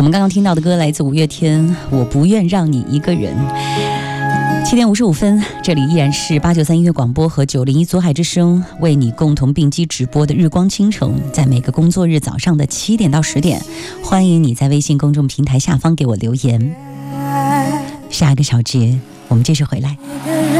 我们刚刚听到的歌来自五月天，《我不愿让你一个人》。7点55分，这里依然是893音乐广播和901左海之声为你共同并机直播的日光倾城，在每个工作日早上的7点到10点，欢迎你在微信公众平台下方给我留言。下一个小节我们继续回来。